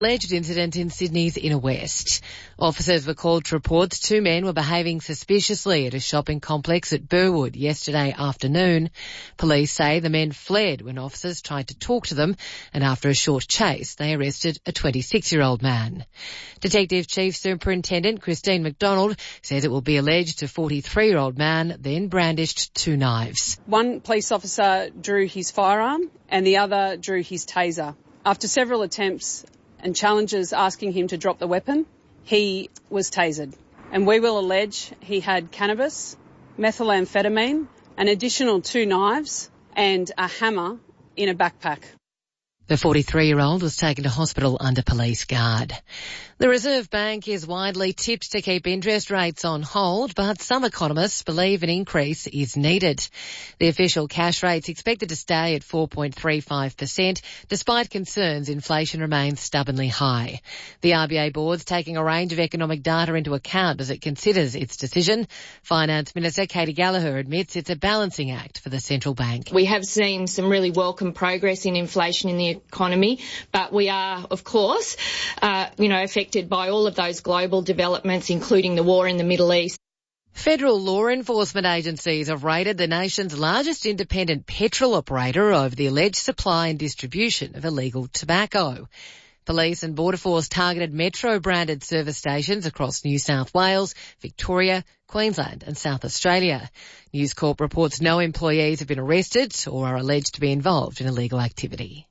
Alleged incident in Sydney's Inner West. Officers were called to report 2 men were behaving suspiciously at a shopping complex at Burwood yesterday afternoon. Police say the men fled when officers tried to talk to them, and after a short chase, they arrested a 26-year-old man. Detective Chief Superintendent Christine McDonald says it will be alleged a 43-year-old man then brandished 2 knives. One police officer drew his firearm and the other drew his taser. After several attempts and challenges asking him to drop the weapon, he was tasered. And we will allege he had cannabis, methamphetamine, an additional 2 knives and a hammer in a backpack. The 43-year-old was taken to hospital under police guard. The Reserve Bank is widely tipped to keep interest rates on hold, but some economists believe an increase is needed. The official cash rate's expected to stay at 4.35%, despite concerns inflation remains stubbornly high. The RBA board's taking a range of economic data into account as it considers its decision. Finance Minister Katie Gallagher admits it's a balancing act for the central bank. We have seen some really welcome progress in inflation in the economy, but we are, of course, affected by all of those global developments, including the war in the Middle East. Federal law enforcement agencies have raided the nation's largest independent petrol operator over the alleged supply and distribution of illegal tobacco. Police and Border Force targeted Metro-branded service stations across New South Wales, Victoria, Queensland and South Australia. News Corp reports no employees have been arrested or are alleged to be involved in illegal activity.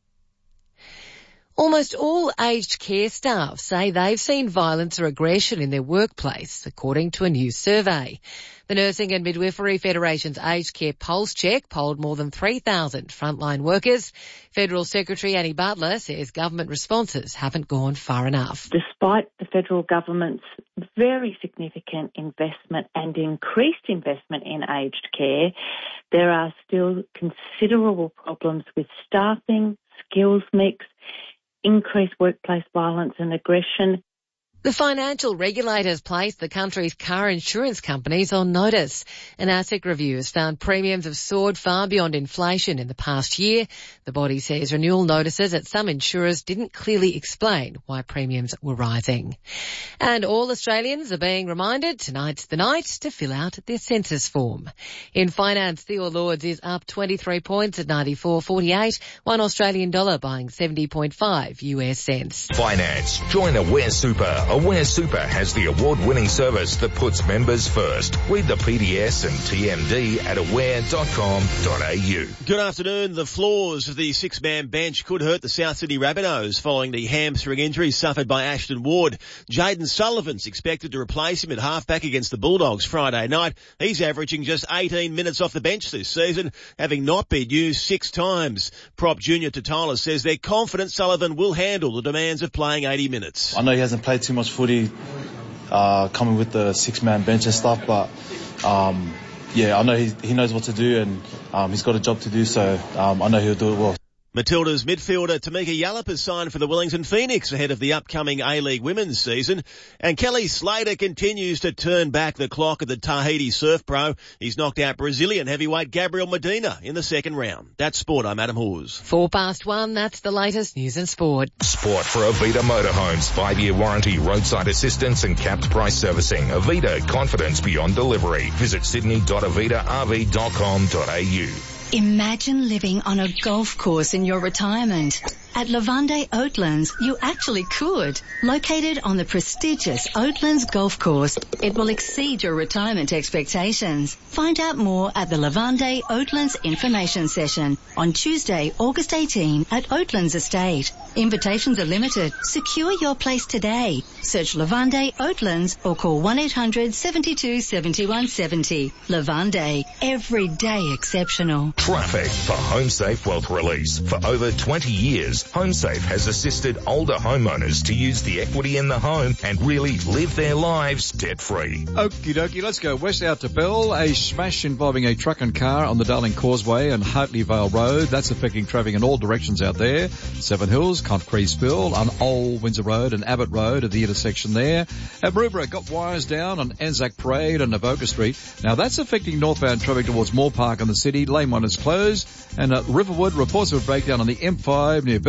Almost all aged care staff say they've seen violence or aggression in their workplace, according to a new survey. The Nursing and Midwifery Federation's Aged Care Pulse Check polled more than 3,000 frontline workers. Federal Secretary Annie Butler says government responses haven't gone far enough. Despite the federal government's very significant investment and increased investment in aged care, there are still considerable problems with staffing, skills mix, increased workplace violence and aggression. The financial regulators placed the country's car insurance companies on notice. An ASIC review has found premiums have soared far beyond inflation in the past year. The body says renewal notices at some insurers didn't clearly explain why premiums were rising. And all Australians are being reminded tonight's the night to fill out their census form. In finance, the All Ords is up 23 points at 94.48, $1 buying 70.5 US cents. Finance. Join Aware Super. Aware Super has the award-winning service that puts members first. Read the PDS and TMD at aware.com.au. Good afternoon. The flaws of the 6-man bench could hurt the South Sydney Rabbitohs following the hamstring injury suffered by Ashton Ward. Jaden Sullivan's expected to replace him at halfback against the Bulldogs Friday night. He's averaging just 18 minutes off the bench this season, having not been used 6 times. Prop Junior Tatala says they're confident Sullivan will handle the demands of playing 80 minutes. I know he hasn't played too much footy coming with the 6-man bench and stuff, but I know he knows what to do and he's got a job to do, so I know he'll do it well. Matilda's midfielder Tamika Yallop has signed for the Wellington Phoenix ahead of the upcoming A-League women's season. And Kelly Slater continues to turn back the clock at the Tahiti Surf Pro. He's knocked out Brazilian heavyweight Gabriel Medina in the second round. That's sport. I'm Adam Hawes. 1:04, that's the latest news and sport. Sport for Avita Motorhomes. 5-year warranty, roadside assistance and capped price servicing. Avita, confidence beyond delivery. Visit sydney.avitarv.com.au. Imagine living on a golf course in your retirement. At Lavande Oatlands, you actually could. Located on the prestigious Oatlands Golf Course, it will exceed your retirement expectations. Find out more at the Lavande Oatlands Information Session on Tuesday, August 18 at Oatlands Estate. Invitations are limited. Secure your place today. Search Lavande Oatlands or call 1-800-72-7170. Lavande, every day exceptional. Traffic for HomeSafe Wealth Release. For over 20 years, HomeSafe has assisted older homeowners to use the equity in the home and really live their lives debt-free. Okie dokie, let's go west out to Bell. A smash involving a truck and car on the Darling Causeway and Hartley Vale Road. That's affecting traffic in all directions out there. Seven Hills, Concreaseville, on Old Windsor Road and Abbott Road at the intersection there. At Maroubra, got wires down on Anzac Parade and Avoca Street. Now that's affecting northbound traffic towards Moore Park in the city. Lane 1 is closed. And at Riverwood, reports of a breakdown on the M5 near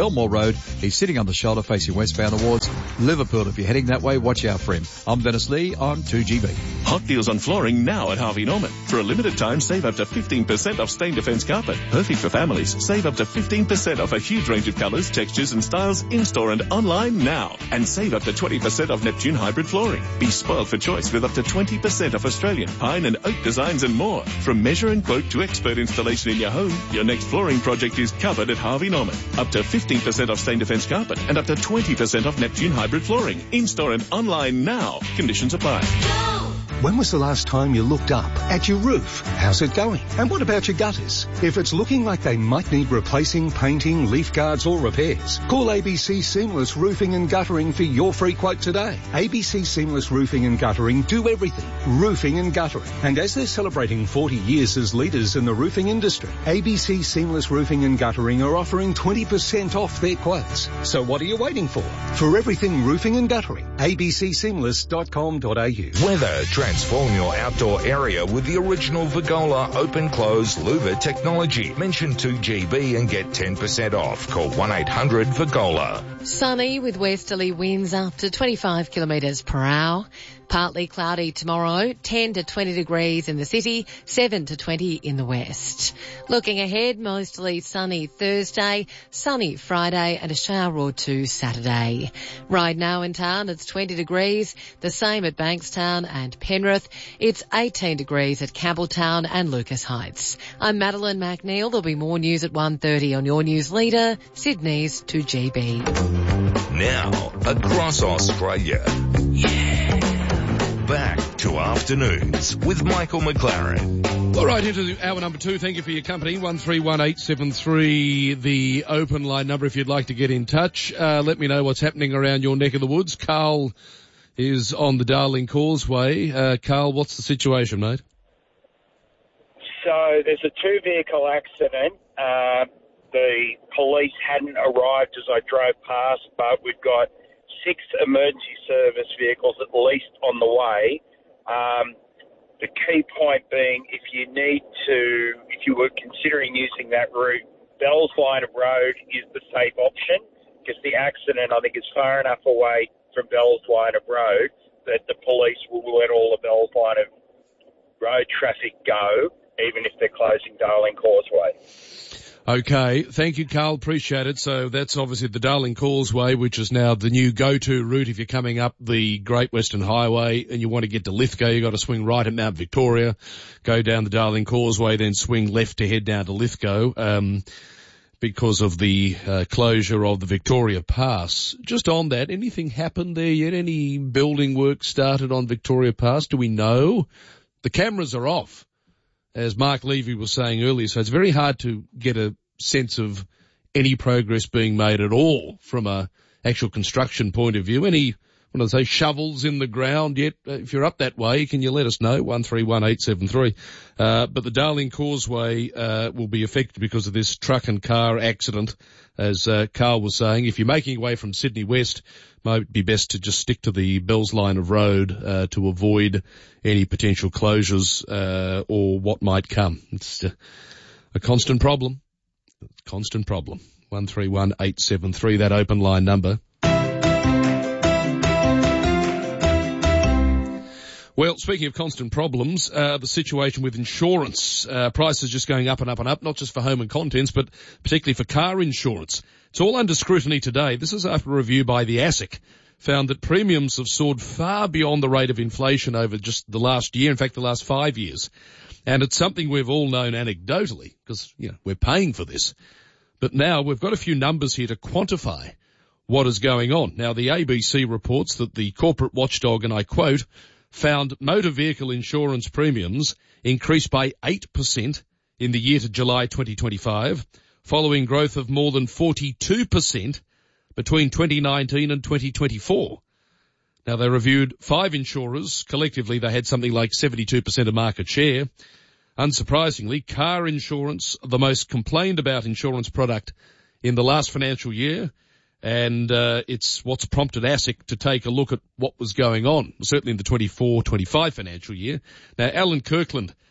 Belmore Road. He's sitting on the shoulder facing westbound towards Liverpool. If you're heading that way, watch out for him. I'm Dennis Lee on 2GB. Hot deals on flooring now at Harvey Norman. For a limited time, save up to 15% off Stain Defence carpet. Perfect for families. Save up to 15% off a huge range of colours, textures and styles in-store and online now. And save up to 20% off Neptune hybrid flooring. Be spoiled for choice with up to 20% off Australian pine and oak designs and more. From measure and quote to expert installation in your home, your next flooring project is covered at Harvey Norman. Up to 15% off Stain Defence carpet and up to 20% off Neptune hybrid flooring. In-store and online now. Conditions apply. When was the last time you looked up at your roof? How's it going? And what about your gutters? If it's looking like they might need replacing, painting, leaf guards or repairs, call ABC Seamless Roofing and Guttering for your free quote today. ABC Seamless Roofing and Guttering do everything. Roofing and guttering. And as they're celebrating 40 years as leaders in the roofing industry, ABC Seamless Roofing and Guttering are offering 20% off their quotes. So what are you waiting for? For everything roofing and guttering, abcseamless.com.au. Weather transform your outdoor area with the original Vigola open-close louver technology. Mention 2GB and get 10% off. Call 1-800-VIGOLA. Sunny with westerly winds up to 25 kilometres per hour. Partly cloudy tomorrow, 10 to 20 degrees in the city, 7 to 20 in the west. Looking ahead, mostly sunny Thursday, sunny Friday and a shower or two Saturday. Right now in town it's 20 degrees, the same at Bankstown and Penrith. It's 18 degrees at Campbelltown and Lucas Heights. I'm Madeline McNeil. There'll be more news at 1:30 on your news leader, Sydney's 2GB. Now, across Australia. Yeah. Back to Afternoons with Michael McLaren. All right, into hour number 2. Thank you for your company. 131873, the open line number if you'd like to get in touch. Let me know what's happening around your neck of the woods. Carl is on the Darling Causeway. Carl, what's the situation, mate? So there's a 2-vehicle accident. The police hadn't arrived as I drove past, but we've got 6 emergency service vehicles at least on the way. The key point being, if you were considering using that route, Bells Line of Road is the safe option because the accident, I think, is far enough away from Bells Line of Road that the police will let all the Bells Line of Road traffic go, even if they're closing Darling Causeway. Okay, thank you, Carl. Appreciate it. So that's obviously the Darling Causeway, which is now the new go-to route if you're coming up the Great Western Highway and you want to get to Lithgow. You've got to swing right at Mount Victoria, go down the Darling Causeway, then swing left to head down to Lithgow because of the closure of the Victoria Pass. Just on that, anything happened there yet? Any building work started on Victoria Pass? Do we know? The cameras are off, as Mark Levy was saying earlier, so it's very hard to get a sense of any progress being made at all from a actual construction point of view. Any, when I say shovels in the ground yet? If you're up that way, can you let us know? 131873. But the Darling Causeway will be affected because of this truck and car accident, as Carl was saying. If you're making your way from Sydney West, might be best to just stick to the Bells Line of Road to avoid any potential closures or what might come. It's a constant problem. Constant problem. 131873, that open line number. Well, speaking of constant problems, the situation with insurance, prices just going up and up and up, not just for home and contents, but particularly for car insurance. It's all under scrutiny today. This is after a review by the ASIC found that premiums have soared far beyond the rate of inflation over just the last year, in fact, the last 5 years. And it's something we've all known anecdotally because, we're paying for this. But now we've got a few numbers here to quantify what is going on. Now, the ABC reports that the corporate watchdog, and I quote, found motor vehicle insurance premiums increased by 8% in the year to July 2025, following growth of more than 42% between 2019 and 2024. Now, they reviewed 5 insurers. Collectively, they had something like 72% of market share. Unsurprisingly, car insurance, the most complained about insurance product in the last financial year, and it's what's prompted ASIC to take a look at what was going on, certainly in the 24-25 financial year. Now, Alan Kirkland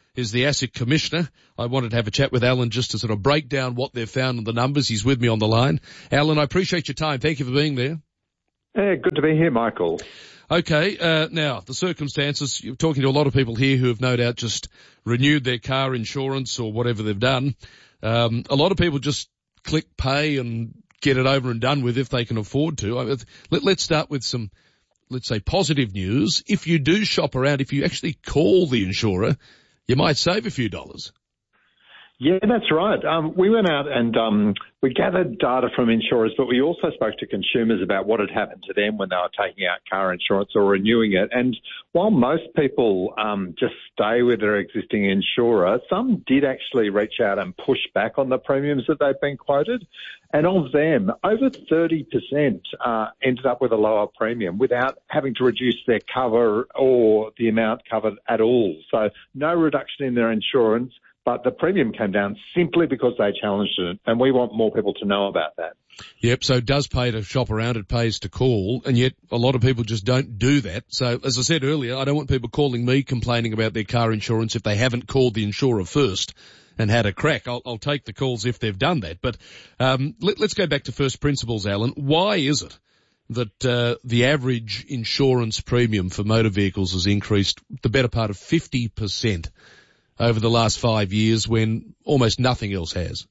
is the ASIC Commissioner. I wanted to have a chat with Alan just to sort of break down what they've found in the numbers. He's with me on the line. Alan, I appreciate your time. Thank you for being there. Yeah, good to be here, Michael. Okay, now, the circumstances, you're talking to a lot of people here who have no doubt just renewed their car insurance or whatever they've done. A lot of people just click pay and get it over and done with if they can afford to. Let's start with some, let's say, positive news. If you do shop around, if you actually call the insurer, you might save a few dollars. Yeah, that's right. We went out and we gathered data from insurers, but we also spoke to consumers about what had happened to them when they were taking out car insurance or renewing it. And while most people just stay with their existing insurer, some did actually reach out and push back on the premiums that they've been quoted. And of them, over 30% ended up with a lower premium without having to reduce their cover or the amount covered at all. So no reduction in their insurance, but the premium came down simply because they challenged it, and we want more people to know about that. Yep, so it does pay to shop around, it pays to call, and yet a lot of people just don't do that. So, as I said earlier, I don't want people calling me complaining about their car insurance if they haven't called the insurer first and had a crack. I'll take the calls if they've done that. But let's go back to first principles, Alan. Why is it that the average insurance premium for motor vehicles has increased the better part of 50% over the last 5 years when almost nothing else has?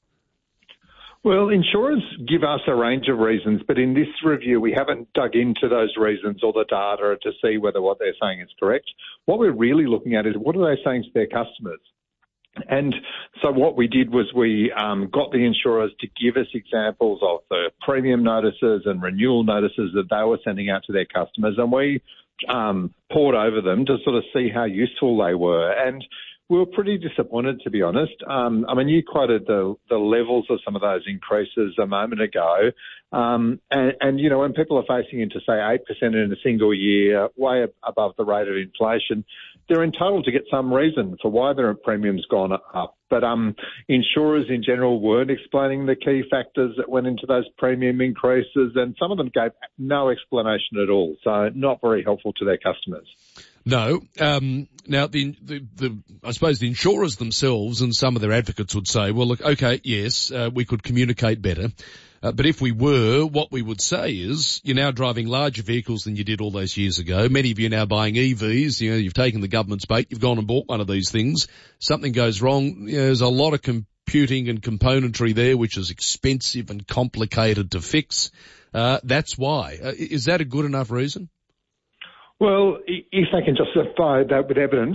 Well, insurers give us a range of reasons, but in this review, we haven't dug into those reasons or the data to see whether what they're saying is correct. What we're really looking at is what are they saying to their customers? And so what we did was we got the insurers to give us examples of the premium notices and renewal notices that they were sending out to their customers, and we poured over them to sort of see how useful they were. And we were pretty disappointed, to be honest. I mean, you quoted the levels of some of those increases a moment ago. And, you know, when people are facing into, say, 8% in a single year, way above the rate of inflation, they're entitled to get some reason for why their premium's gone up. But insurers in general weren't explaining the key factors that went into those premium increases, and some of them gave no explanation at all, so not very helpful to their customers. No. Now, I suppose the insurers themselves and some of their advocates would say, well, look, okay, yes, we could communicate better. But if we were, what we would say is you're now driving larger vehicles than you did all those years ago. Many of you are now buying EVs. You know, you've taken the government's bait. You've gone and bought one of these things. Something goes wrong. You know, there's a lot of computing and componentry there, which is expensive and complicated to fix. That's why. Is that a good enough reason? Well, if they can justify that with evidence,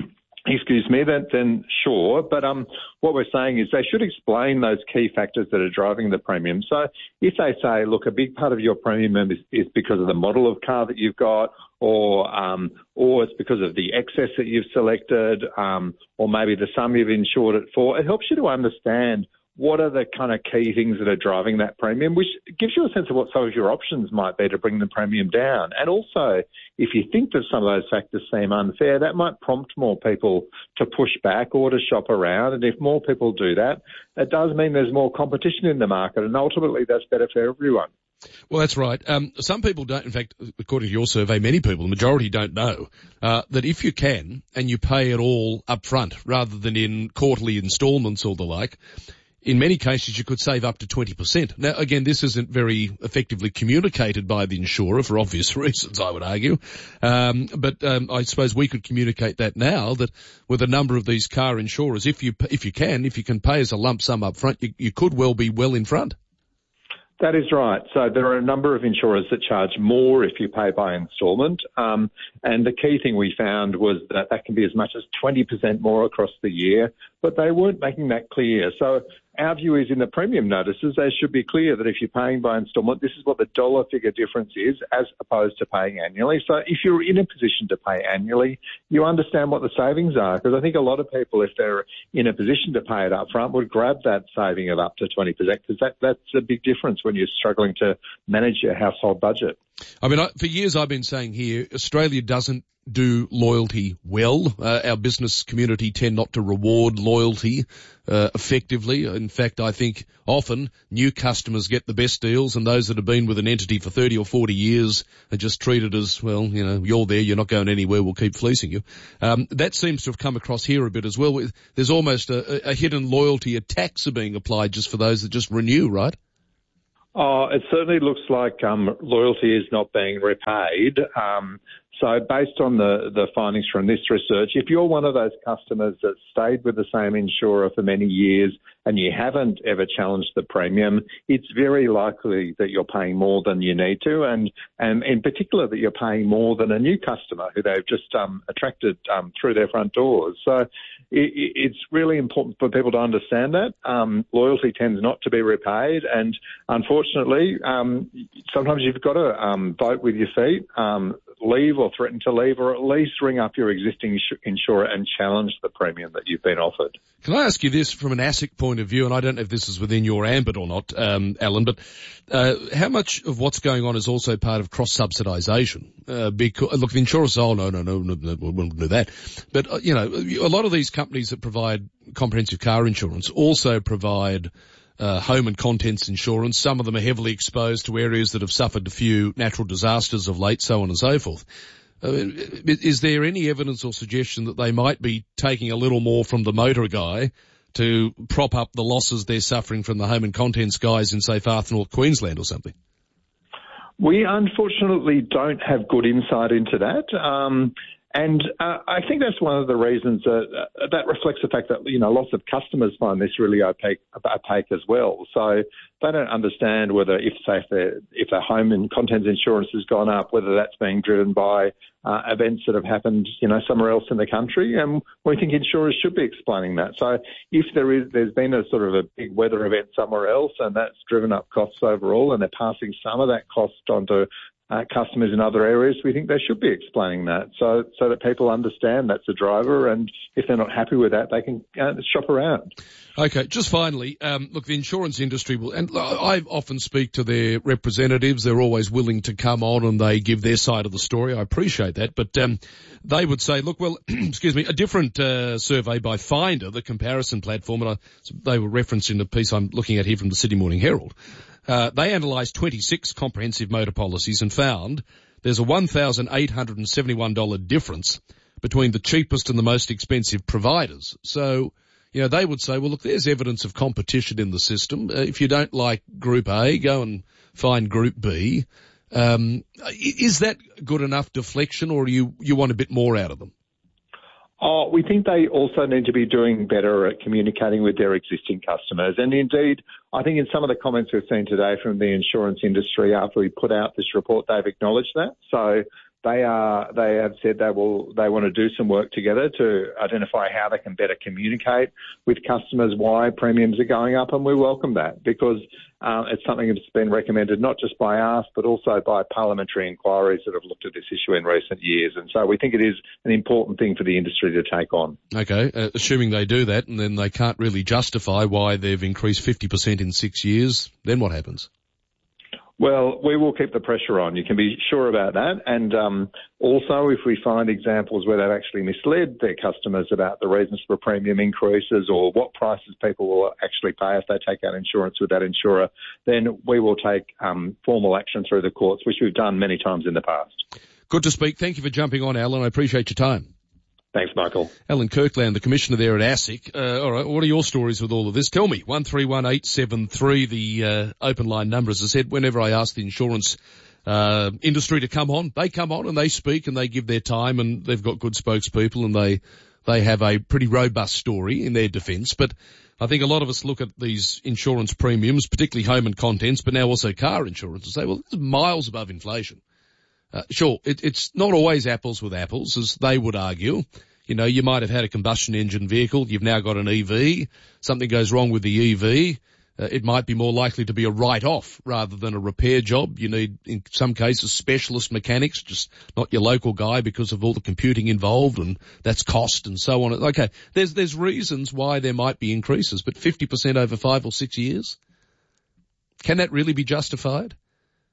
excuse me, then sure. But what we're saying is they should explain those key factors that are driving the premium. So if they say, look, a big part of your premium is because of the model of car that you've got, or it's because of the excess that you've selected, or maybe the sum you've insured it for, it helps you to understand what are the kind of key things that are driving that premium, which gives you a sense of what some of your options might be to bring the premium down. And also, if you think that some of those factors seem unfair, that might prompt more people to push back or to shop around. And if more people do that, it does mean there's more competition in the market, and ultimately that's better for everyone. Well, that's right. Some people don't, in fact, according to your survey, many people, the majority don't know, that if you can and you pay it all up front rather than in quarterly instalments or the like, in many cases, you could save up to 20%. Now, again, this isn't very effectively communicated by the insurer for obvious reasons, I would argue. But I suppose we could communicate that now, that with a number of these car insurers, if you can pay as a lump sum up front, you could well be well in front. That is right. So there are a number of insurers that charge more if you pay by instalment. And the key thing we found was that can be as much as 20% more across the year, but they weren't making that clear. So our view is in the premium notices, they should be clear that if you're paying by instalment, this is what the dollar figure difference is as opposed to paying annually. So if you're in a position to pay annually, you understand what the savings are, because I think a lot of people, if they're in a position to pay it up front, would grab that saving of up to 20%, because that's a big difference when you're struggling to manage your household budget. I mean, for years I've been saying here, Australia doesn't do loyalty well. Our business community tend not to reward loyalty effectively. In fact, I think often new customers get the best deals, and those that have been with an entity for 30 or 40 years are just treated as, well, you know, you're there, you're not going anywhere, we'll keep fleecing you. That seems to have come across here a bit as well. There's almost a hidden loyalty tax being applied just for those that just renew, right? Oh, it certainly looks like loyalty is not being repaid. So based on the findings from this research, if you're one of those customers that stayed with the same insurer for many years and you haven't ever challenged the premium, it's very likely that you're paying more than you need to, and in particular that you're paying more than a new customer who they've just attracted through their front doors. So it's really important for people to understand that. Loyalty tends not to be repaid, and unfortunately, sometimes you've got to vote with your feet, leave or threaten to leave, or at least ring up your existing insurer and challenge the premium that you've been offered. Can I ask you this from an ASIC point of view, and I don't know if this is within your ambit or not, Alan, but how much of what's going on is also part of cross-subsidisation? Because, look, the insurers say, oh, no, we wouldn't do that. But, you know, a lot of these companies that provide comprehensive car insurance also provide home and contents insurance. Some of them are heavily exposed to areas that have suffered a few natural disasters of late, so on and so forth. Is there any evidence or suggestion that they might be taking a little more from the motor guy to prop up the losses they're suffering from the home and contents guys in, say, Far North Queensland or something? We unfortunately don't have good insight into that. And I think that's one of the reasons that reflects the fact that, you know, lots of customers find this really opaque as well. So they don't understand whether, if their home and contents insurance has gone up, whether that's being driven by events that have happened, you know, somewhere else in the country. And we think insurers should be explaining that. So if there's been a sort of a big weather event somewhere else and that's driven up costs overall, and they're passing some of that cost onto customers in other areas, we think they should be explaining that so that people understand that's a driver, and if they're not happy with that, they can shop around. Okay, just finally, look, the insurance industry will, and I often speak to their representatives. They're always willing to come on and they give their side of the story. I appreciate that, but they would say, look, well, excuse me, a different survey by Finder, the comparison platform, and they were referenced in the piece I'm looking at here from the Sydney Morning Herald. They analysed 26 comprehensive motor policies and found there's a $1,871 difference between the cheapest and the most expensive providers. So, you know, they would say, well, look, there's evidence of competition in the system. If you don't like Group A, go and find Group B. Is that good enough deflection, or you want a bit more out of them? Oh, we think they also need to be doing better at communicating with their existing customers. And indeed, I think in some of the comments we've seen today from the insurance industry after we put out this report, they've acknowledged that. So they have said they want to do some work together to identify how they can better communicate with customers why premiums are going up, and we welcome that because it's something that's been recommended not just by us but also by parliamentary inquiries that have looked at this issue in recent years, and so we think it is an important thing for the industry to take on. Okay, assuming they do that and then they can't really justify why they've increased 50% in 6 years, then what happens? Well, we will keep the pressure on. You can be sure about that. And also, if we find examples where they've actually misled their customers about the reasons for premium increases or what prices people will actually pay if they take out insurance with that insurer, then we will take formal action through the courts, which we've done many times in the past. Good to speak. Thank you for jumping on, Alan. I appreciate your time. Thanks, Michael. Alan Kirkland, the Commissioner there at ASIC. All right, what are your stories with all of this? Tell me. 131873, the open line number. As I said, whenever I ask the insurance industry to come on, they come on and they speak and they give their time, and they've got good spokespeople, and they have a pretty robust story in their defence. But I think a lot of us look at these insurance premiums, particularly home and contents, but now also car insurance, and say, well, it's miles above inflation. Sure, it's not always apples with apples, as they would argue. You know, you might have had a combustion engine vehicle, you've now got an EV, something goes wrong with the EV, it might be more likely to be a write-off rather than a repair job. You need, in some cases, specialist mechanics, just not your local guy because of all the computing involved, and that's cost and so on. Okay, there's reasons why there might be increases, but 50% over 5 or 6 years? Can that really be justified?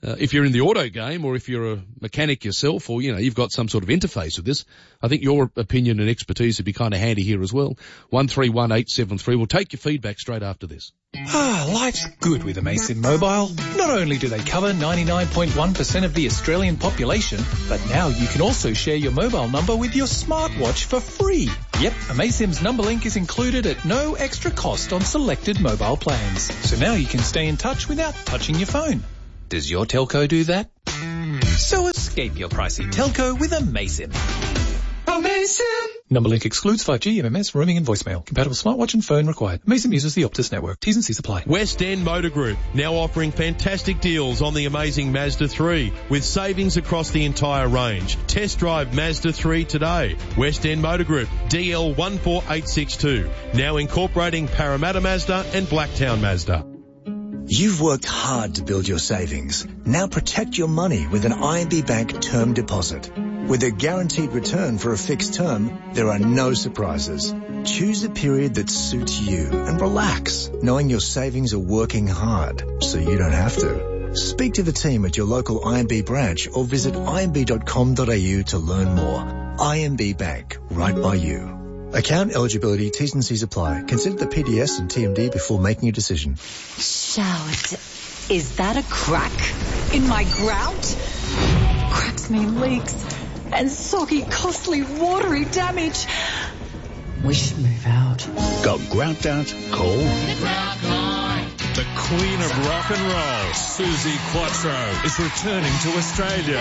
if you're in the auto game or if you're a mechanic yourself or, you've got some sort of interface with this, I think your opinion and expertise would be kind of handy here as well. 131873. We'll take your feedback straight after this. Life's good with Amaysim Mobile. Not only do they cover 99.1% of the Australian population, but now you can also share your mobile number with your smartwatch for free. Yep, Amaysim's number link is included at no extra cost on selected mobile plans. So now you can stay in touch without touching your phone. Does your telco do that? So escape your pricey telco with Amaysim. Amaysim! Number link excludes 5G, MMS, roaming and voicemail. Compatible smartwatch and phone required. Amaysim uses the Optus network. T's and C's apply. West End Motor Group, now offering fantastic deals on the amazing Mazda 3 with savings across the entire range. Test drive Mazda 3 today. West End Motor Group, DL 14862. Now incorporating Parramatta Mazda and Blacktown Mazda. You've worked hard to build your savings. Now protect your money with an IMB Bank term deposit. With a guaranteed return for a fixed term, there are no surprises. Choose a period that suits you and relax, knowing your savings are working hard, so you don't have to. Speak to the team at your local IMB branch or visit imb.com.au to learn more. IMB Bank, right by you. Account eligibility, T's and C's apply. Consider the PDS and TMD before making a decision. Shout. Is that a crack in my grout? Cracks mean leaks and soggy, costly, watery damage. We should move out. Got grout out? Call the Grout Line. The Queen of Rock and Roll, Suzi Quatro, is returning to Australia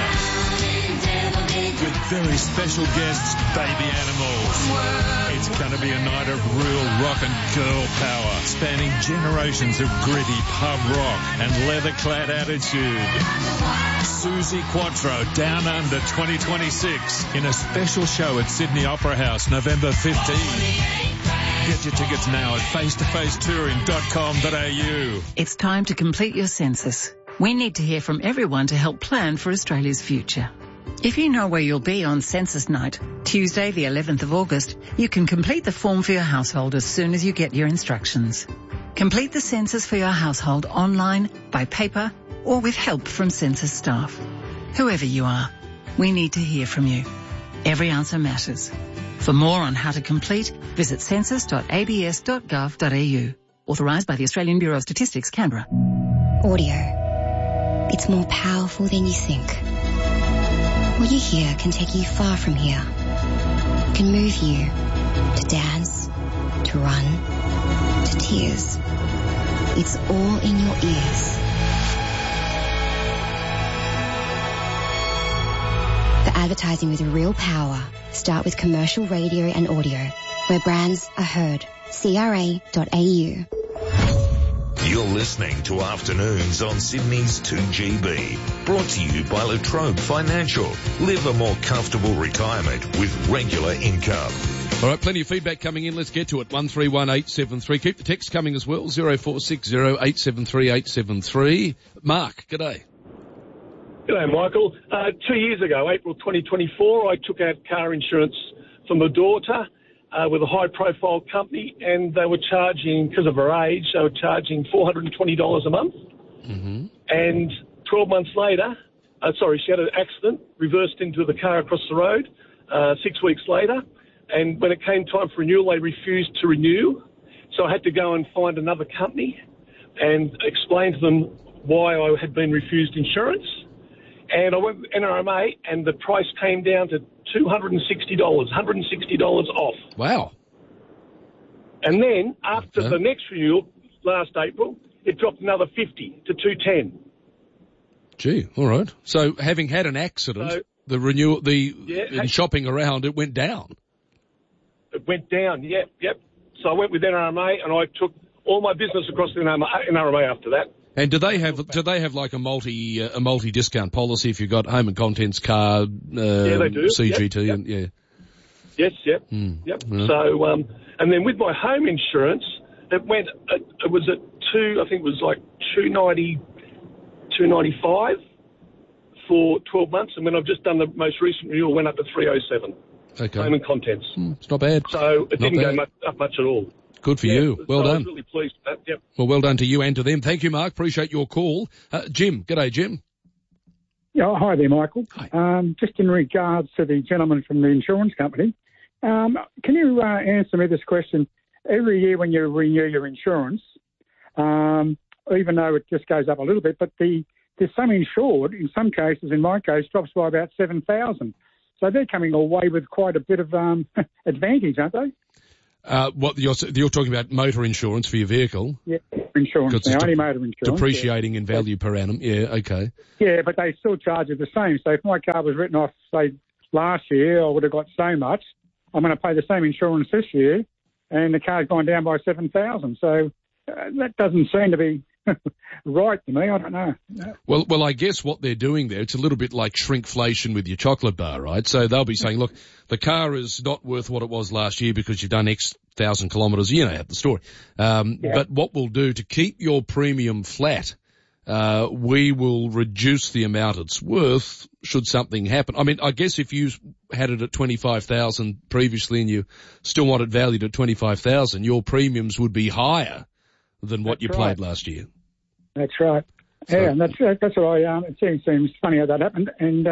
with very special guests, Baby Animals. It's going to be a night of real rock and girl power, spanning generations of gritty pub rock and leather-clad attitude. Suzi Quatro, Down Under 2026, in a special show at Sydney Opera House, November 15. Get your tickets now at facetofacetouring.com.au. It's time to complete your census. We need to hear from everyone to help plan for Australia's future. If you know where you'll be on census night, Tuesday the 11th of August, you can complete the form for your household as soon as you get your instructions. Complete the census for your household online, by paper, or with help from census staff. Whoever you are, we need to hear from you. Every answer matters. For more on how to complete, visit census.abs.gov.au. Authorised by the Australian Bureau of Statistics, Canberra. Audio. It's more powerful than you think. What you hear can take you far from here. It can move you to dance, to run, to tears. It's all in your ears. For advertising with real power, start with commercial radio and audio, where brands are heard. CRA.au. You're listening to Afternoons on Sydney's 2GB. Brought to you by La Trobe Financial. Live a more comfortable retirement with regular income. All right, plenty of feedback coming in. Let's get to it. 131873. Keep the text coming as well. 0460 873 873. Mark, g'day. G'day, Michael. 2 years ago, April 2024, I took out car insurance for my daughter with a high-profile company, and they were charging, because of her age, they were charging $420 a month. Mm-hmm. And 12 months later, she had an accident, reversed into the car across the road 6 weeks later, and when it came time for renewal, they refused to renew. So I had to go and find another company and explain to them why I had been refused insurance. And I went with NRMA, and the price came down to $260 off. Wow. And then, after the next renewal, last April, it dropped another $50 to $210. Gee, all right. So, having had an accident, in shopping around, it went down. It went down, yep. So I went with NRMA, and I took all my business across the NRMA after that. And do they have like a multi discount policy if you've got home and contents, car, yeah, they do. CGT, yep. And yeah. Yes, yep. Yep. So, and then with my home insurance, it was at $295 for 12 months, and when I've just done the most recent renewal, went up to $307. Okay. Home and contents. It's not bad. So it didn't go up much at all. Good for you. Well done. I was really pleased with that, yep. Well done to you and to them. Thank you, Mark. Appreciate your call. Jim. G'day, Jim. Yeah, hi there, Michael. Hi. Just in regards to the gentleman from the insurance company, can you answer me this question? Every year when you renew your insurance, even though it just goes up a little bit, but the sum insured, in some cases, in my case, drops by about 7,000. So they're coming away with quite a bit of advantage, aren't they? What you're talking about motor insurance for your vehicle? Yeah, insurance now, only motor insurance. Depreciating in value per annum, yeah, okay. Yeah, but they still charge you the same. So if my car was written off, say, last year, I would have got so much. I'm going to pay the same insurance this year, and the car's gone down by 7,000. So that doesn't seem to be right to me. I don't know. Well, I guess what they're doing there, it's a little bit like shrinkflation with your chocolate bar, right? So they'll be saying, look, the car is not worth what it was last year because you've done X thousand kilometres. You know the story. But what we'll do to keep your premium flat, we will reduce the amount it's worth should something happen. I mean, I guess if you had it at 25,000 previously and you still want it valued at 25,000, your premiums would be higher than what you paid last year. That's right. So, yeah, and that's what it seems funny how that happened. And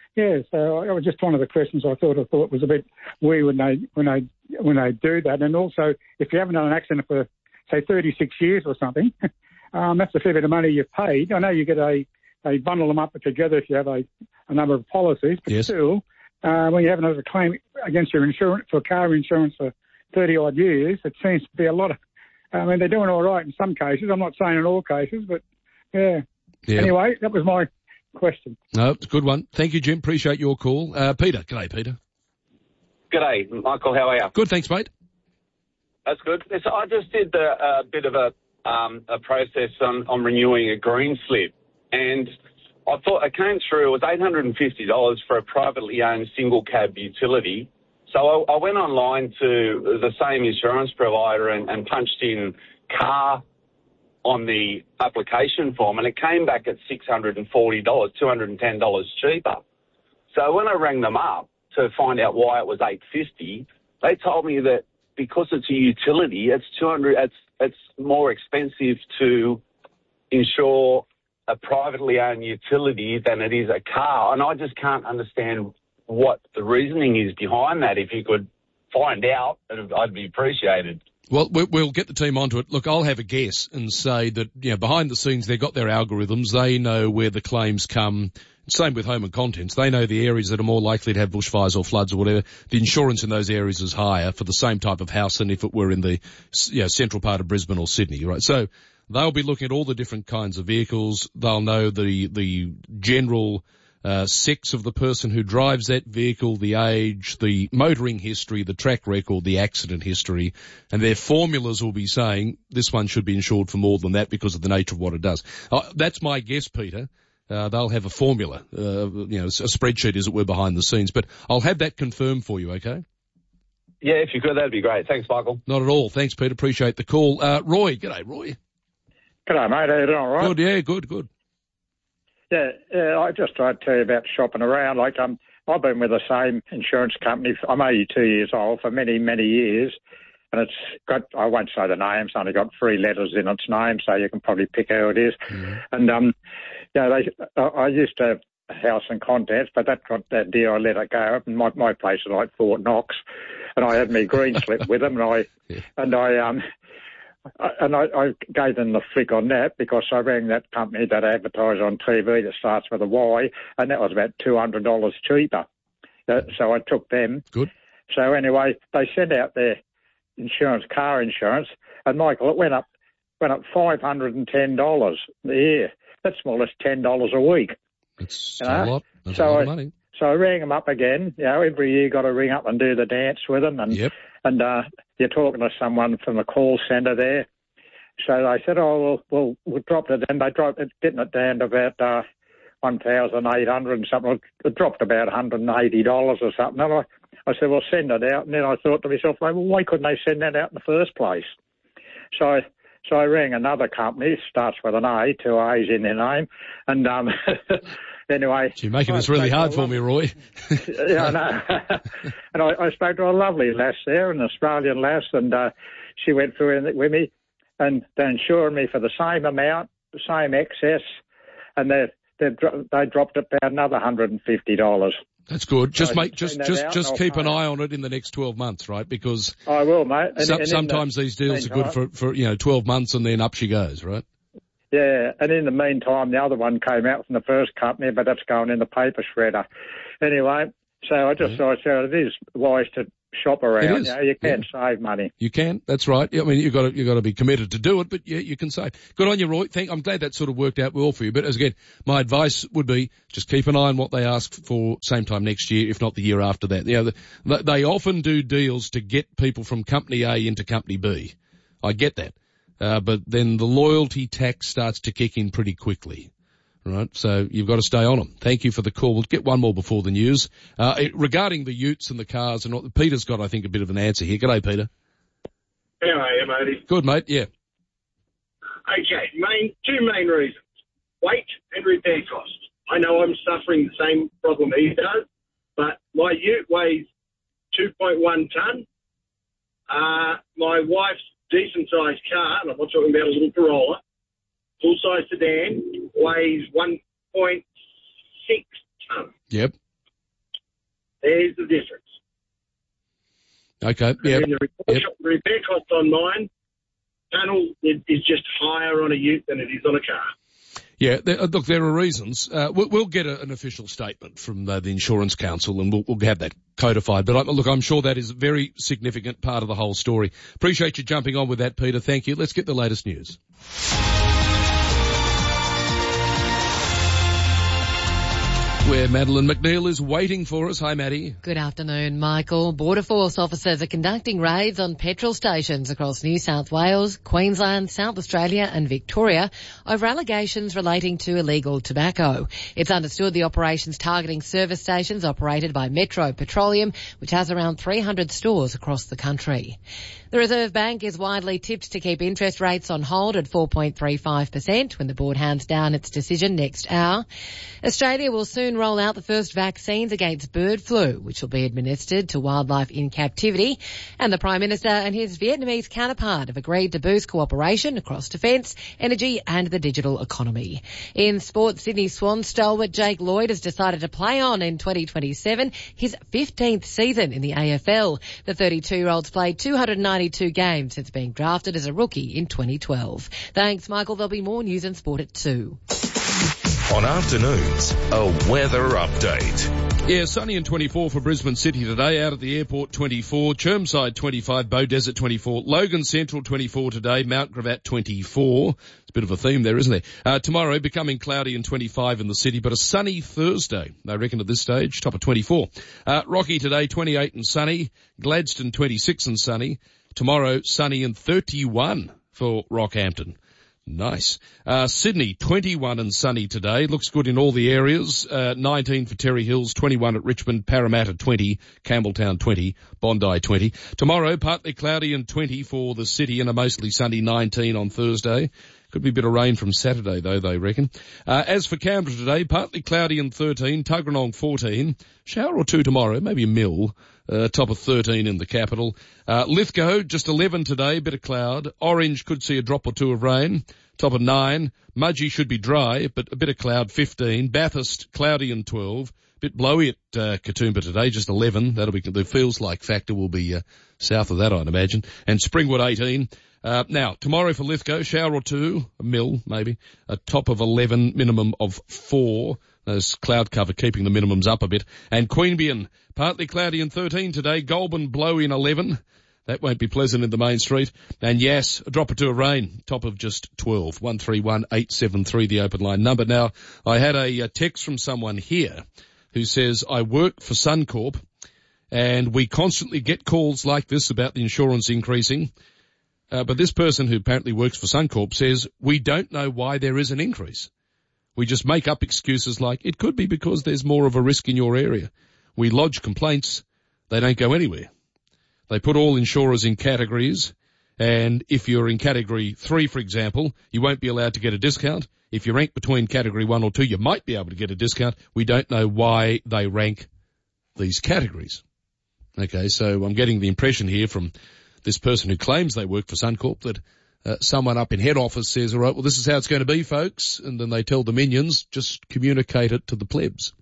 so it was just one of the questions I thought was a bit weird when they do that. And also, if you haven't done an accident for say 36 years or something, that's a fair bit of money you've paid. I know you get they bundle them up together if you have a number of policies, but still, when you have another claim against your insurance for car insurance for 30 odd years, it seems to be a lot of. I mean, they're doing all right in some cases. I'm not saying in all cases, but yeah. Anyway, that was my question. No, it's a good one. Thank you, Jim. Appreciate your call. Peter. G'day, Peter. G'day, Michael. How are you? Good, thanks, mate. That's good. So I just did a bit of a process on renewing a green slip, and I thought it came through. It was $850 for a privately owned single cab utility. So I went online to the same insurance provider and punched in car on the application form, and it came back at $640, $210 cheaper. So when I rang them up to find out why it was $850, they told me that because it's a utility, it's more expensive to insure a privately owned utility than it is a car, and I just can't understand what the reasoning is behind that. If you could find out, I'd be appreciated. Well, we'll get the team onto it. Look, I'll have a guess and say that, behind the scenes, they've got their algorithms. They know where the claims come. Same with home and contents. They know the areas that are more likely to have bushfires or floods or whatever. The insurance in those areas is higher for the same type of house than if it were in the central part of Brisbane or Sydney, right? So they'll be looking at all the different kinds of vehicles. They'll know the general sex of the person who drives that vehicle, the age, the motoring history, the track record, the accident history, and their formulas will be saying this one should be insured for more than that because of the nature of what it does. That's my guess, Peter. They'll have a formula, a spreadsheet, as it were, behind the scenes. But I'll have that confirmed for you, okay? Yeah, if you could, that'd be great. Thanks, Michael. Not at all. Thanks, Peter. Appreciate the call. Roy. G'day, Roy. G'day, mate. How you doing, all right? Good, yeah, good. Yeah, I just tried to tell you about shopping around. Like, I've been with the same insurance company. I'm 82 years old for many, many years. And it's got, I won't say the name, it's only got 3 letters in its name, so you can probably pick who it is. Mm-hmm. And, I used to have house and contents, but that deal I let it go. And my place is like Fort Knox. And I had my green slip with them, and I gave them the flick on that because I rang that company that advertised on TV that starts with a Y, and that was about $200 cheaper. So I took them. Good. So anyway, they sent out their insurance, car insurance, and Michael, it went up $510 a year. That's more or less $10 a week. It's a lot. That's a lot of money. So I rang them up again. Every year you got to ring up and do the dance with them, and you're talking to someone from the call centre there. So they said, we'll drop it. And they dropped it, getting it down to about $1,800 and something. It dropped about $180 or something. And I said, well, send it out. And then I thought to myself, well, why couldn't they send that out in the first place? So I rang another company, starts with an A, 2 A's in their name, and anyway. You're making this really hard for me, Roy. Yeah, I know. And I spoke to a lovely lass there, an Australian lass, and she went through it with me, and they insured me for the same amount, the same excess, and they're they dropped it by another $150. That's good. Just so keep an eye on it in the next 12 months, right? Because I will, mate. Sometimes these deals are good for 12 months, and then up she goes, right? Yeah, and in the meantime, the other one came out from the first company, but that's going in the paper shredder. Anyway, so I just thought it is wise to shop around. You can save money. You can. That's right. I mean, you've got to be committed to do it, but yeah, you can save. Good on you, Roy. I'm glad that sort of worked out well for you. But as again, my advice would be just keep an eye on what they ask for same time next year, if not the year after that. They often do deals to get people from company A into company B. I get that. But then the loyalty tax starts to kick in pretty quickly, right? So you've got to stay on them. Thank you for the call. We'll get one more before the news. Regarding the utes and the cars and what, Peter's got, I think, a bit of an answer here. G'day, Peter. How are you, matey? Good, mate, yeah. Okay, two main reasons. Weight and repair cost. I know I'm suffering the same problem he does, but my ute weighs 2.1 tonne. My wife's decent-sized car, and I'm not talking about a little Corolla, full-size sedan, weighs 1.6 tonne. Yep. There's the difference. Okay, yeah. The repair cost on mine, panel is just higher on a ute than it is on a car. Yeah, look, there are reasons. We'll get an official statement from the Insurance Council, and we'll have that codified. But look, I'm sure that is a very significant part of the whole story. Appreciate you jumping on with that, Peter. Thank you. Let's get the latest news. Where Madeline McNeil is waiting for us. Hi, Maddie. Good afternoon, Michael. Border Force officers are conducting raids on petrol stations across New South Wales, Queensland, South Australia and Victoria over allegations relating to illegal tobacco. It's understood the operation's targeting service stations operated by Metro Petroleum, which has around 300 stores across the country. The Reserve Bank is widely tipped to keep interest rates on hold at 4.35% when the board hands down its decision next hour. Australia will soon roll out the first vaccines against bird flu, which will be administered to wildlife in captivity. And the Prime Minister and his Vietnamese counterpart have agreed to boost cooperation across defence, energy and the digital economy. In sport, Sydney Swans stalwart Jake Lloyd has decided to play on in 2027, his 15th season in the AFL. The 32-year-old's played 292 games since being drafted as a rookie in 2012. Thanks, Michael. There'll be more news and sport at 2. On afternoons, a weather update. Yeah, sunny and 24 for Brisbane City today. Out at the airport, 24. Chermside, 25. Beaudesert, 24. Logan Central, 24 today. Mount Gravatt, 24. It's a bit of a theme there, isn't there? Tomorrow, becoming cloudy and 25 in the city, but a sunny Thursday, they reckon at this stage, top of 24. Rocky today, 28 and sunny. Gladstone, 26 and sunny. Tomorrow, sunny and 31 for Rockhampton. Nice. Sydney, 21 and sunny today. Looks good in all the areas. 19 for Terry Hills, 21 at Richmond, Parramatta 20, Campbelltown 20, Bondi 20. Tomorrow, partly cloudy and 20 for the city and a mostly sunny 19 on Thursday. Could be a bit of rain from Saturday though, they reckon. As for Canberra today, partly cloudy and 13, Tuggeranong 14, shower or two tomorrow, maybe a mill, top of 13 in the capital. Lithgow, just 11 today, bit of cloud. Orange could see a drop or two of rain, top of 9. Mudgee should be dry, but a bit of cloud, 15. Bathurst, cloudy and 12. Bit blowy at Katoomba today, just 11. That'll be, the feels like factor will be south of that, I'd imagine. And Springwood, 18. Now, tomorrow for Lithgow, shower or two, a mill maybe, a top of 11, minimum of 4. Those cloud cover keeping the minimums up a bit. And Queanbeyan, partly cloudy and 13 today, Goulburn blowy in 11. That won't be pleasant in the main street. And yes, a drop or two of rain, top of just 12. 131873, the open line number. Now, I had a text from someone here who says, I work for Suncorp and we constantly get calls like this about the insurance increasing. But this person who apparently works for Suncorp says, we don't know why there is an increase. We just make up excuses like, it could be because there's more of a risk in your area. We lodge complaints, they don't go anywhere. They put all insurers in categories, and if you're in category 3, for example, you won't be allowed to get a discount. If you rank between category 1 or 2, you might be able to get a discount. We don't know why they rank these categories. Okay, so I'm getting the impression here from this person who claims they work for Suncorp that someone up in head office says, all right, well, this is how it's going to be, folks. And then they tell the minions, just communicate it to the plebs.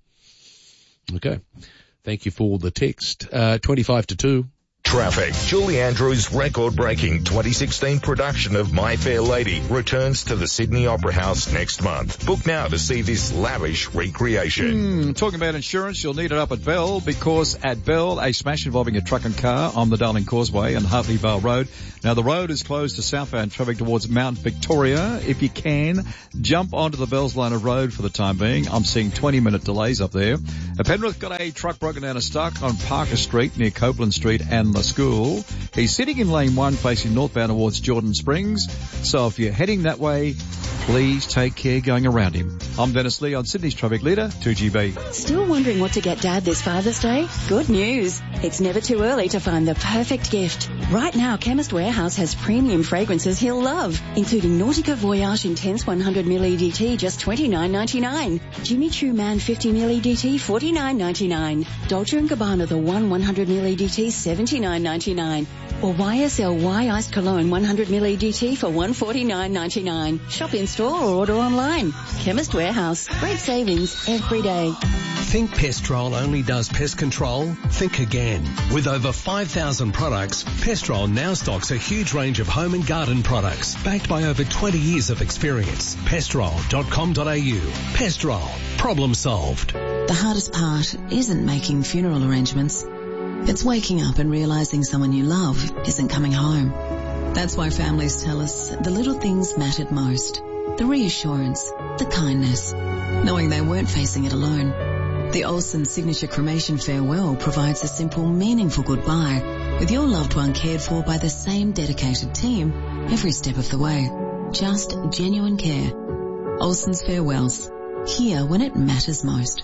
Okay. Thank you for the text. 25 to 2. Traffic. Julie Andrews' record-breaking 2016 production of My Fair Lady returns to the Sydney Opera House next month. Book now to see this lavish recreation. Talking about insurance, you'll need it up at Bell, because at Bell, a smash involving a truck and car on the Darling Causeway and Hartley Vale Road. Now, the road is closed to southbound traffic towards Mount Victoria. If you can, jump onto the Bells line of road for the time being. I'm seeing 20-minute delays up there. Penrith got a truck broken down and stuck on Parker Street near Copeland Street and the school. He's sitting in lane 1 facing northbound towards Jordan Springs. So if you're heading that way, please take care going around him. I'm Dennis Lee on Sydney's Traffic Leader, 2GB. Still wondering what to get Dad this Father's Day? Good news. It's never too early to find the perfect gift. Right now, Chemist Warehouse has premium fragrances he'll love, including Nautica Voyage Intense 100ml EDT, just $29.99. Jimmy Choo Man 50ml EDT, $49.99. Dolce & Gabbana The One 100ml EDT, $79.99. Or YSL Y Iced Cologne 100ml EDT for $149.99. Shop in store or order online. Chemist Warehouse. Great savings every day. Think Pestrol only does pest control? Think again. With over 5,000 products, Pestrol now stocks a huge range of home and garden products, backed by over 20 years of experience. Pestrol.com.au. Pestrol. Problem solved. The hardest part isn't making funeral arrangements. It's waking up and realizing someone you love isn't coming home. That's why families tell us the little things mattered most. The reassurance, the kindness, knowing they weren't facing it alone. The Olsen Signature Cremation Farewell provides a simple, meaningful goodbye with your loved one cared for by the same dedicated team every step of the way. Just genuine care. Olsen's Farewells. Here when it matters most.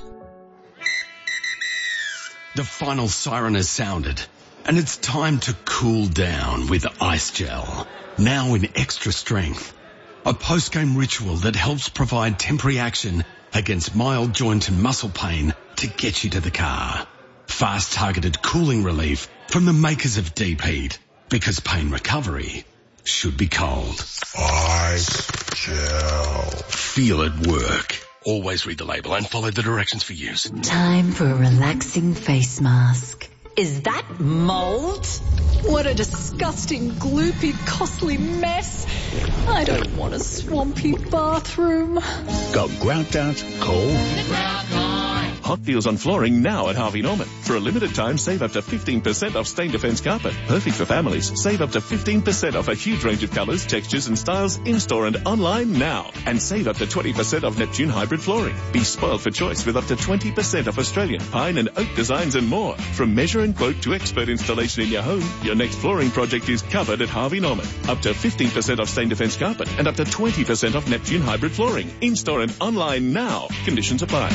The final siren has sounded, and it's time to cool down with Ice Gel, now in extra strength. A post-game ritual that helps provide temporary action against mild joint and muscle pain to get you to the car. Fast targeted cooling relief from the makers of Deep Heat, because pain recovery should be cold. Ice Gel. Feel it work. Always read the label and follow the directions for use. Time for a relaxing face mask. Is that mold? What a disgusting, gloopy, costly mess. I don't want a swampy bathroom. Got grout out? Coal? Hot deals on flooring now at Harvey Norman. For a limited time, save up to 15% off Stain Defense carpet. Perfect for families. Save up to 15% off a huge range of colours, textures and styles in-store and online now. And save up to 20% off Neptune hybrid flooring. Be spoiled for choice with up to 20% off Australian pine and oak designs and more. From measure and quote to expert installation in your home, your next flooring project is covered at Harvey Norman. Up to 15% off Stain Defense carpet and up to 20% off Neptune hybrid flooring. In-store and online now. Conditions apply.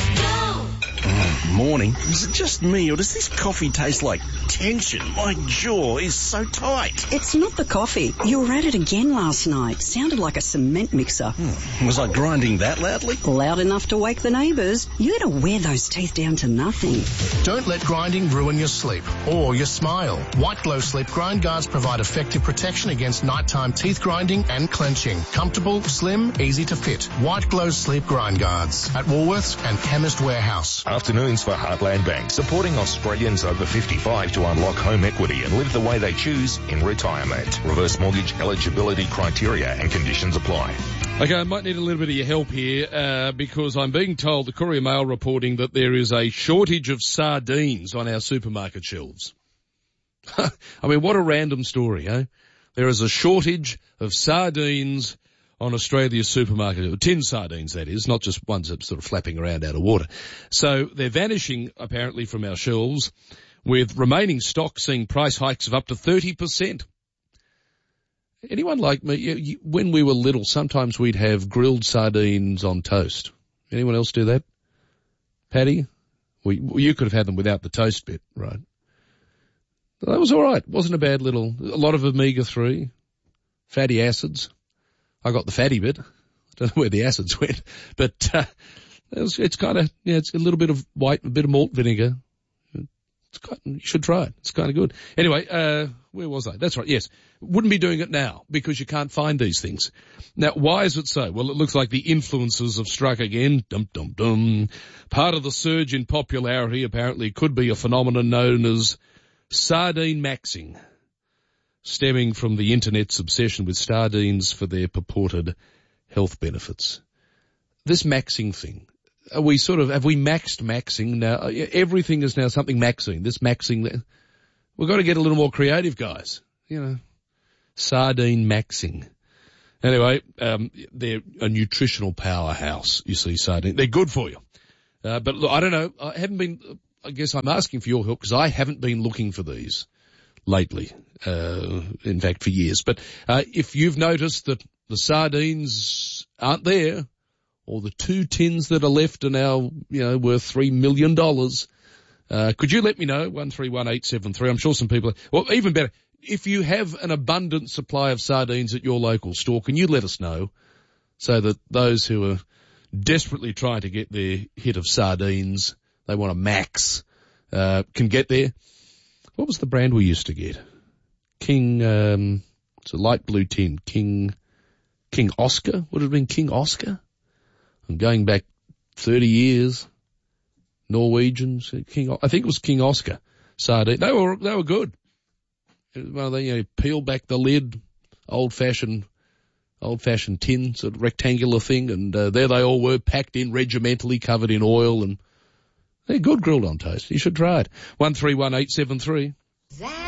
Morning. Is it just me, or does this coffee taste like tension? My jaw is so tight. It's not the coffee. You were at it again last night. Sounded like a cement mixer. Was I grinding that loudly? Loud enough to wake the neighbours. You gotta wear those teeth down to nothing. Don't let grinding ruin your sleep or your smile. White Glow Sleep Grind Guards provide effective protection against nighttime teeth grinding and clenching. Comfortable, slim, easy to fit. White Glow Sleep Grind Guards at Woolworths and Chemist Warehouse. Afternoons for Heartland Bank, supporting Australians over 55 to unlock home equity and live the way they choose in retirement. Reverse mortgage eligibility criteria and conditions apply. Okay, I might need a little bit of your help here because I'm being told, the Courier Mail reporting, that there is a shortage of sardines on our supermarket shelves. I mean, what a random story, eh? There is a shortage of sardines on Australia's supermarket, tin sardines that is, not just ones that are sort of flapping around out of water. So they're vanishing apparently from our shelves, with remaining stock seeing price hikes of up to 30%. Anyone like me, when we were little, sometimes we'd have grilled sardines on toast. Anyone else do that? Paddy? You could have had them without the toast bit, right? That was all right. Wasn't a bad a lot of omega-3, fatty acids. I got the fatty bit. I don't know where the acids went, but it's kind of, it's a little bit of white, a bit of malt vinegar, You should try it. It's kind of good. Anyway, where was I? That's right. Yes. Wouldn't be doing it now because you can't find these things. Now, why is it so? Well, it looks like the influencers have struck again. Dum, dum, dum. Part of the surge in popularity apparently could be a phenomenon known as sardine maxing, stemming from the internet's obsession with sardines for their purported health benefits. This maxing thing. Have we maxed maxing now? Everything is now something maxing. This maxing, we've got to get a little more creative, guys. Sardine maxing. Anyway, they're a nutritional powerhouse, you see, sardine. They're good for you. But look, I don't know. I guess I'm asking for your help because I haven't been looking for these lately. In fact, for years. But, if you've noticed that the sardines aren't there, or the 2 tins that are left are now, worth $3 million. Could you let me know? 131873. I'm sure some people, well, even better, if you have an abundant supply of sardines at your local store, can you let us know so that those who are desperately trying to get their hit of sardines, they want a max, can get there? What was the brand we used to get? King, it's a light blue tin. King Oscar? Would it have been King Oscar? I'm going back 30 years. Norwegians, I think it was King Oscar sardine. They were good. Well, they peel back the lid, old fashioned tin, sort of rectangular thing, and there they all were, packed in regimentally, covered in oil, and they're good grilled on toast. You should try it. 131873.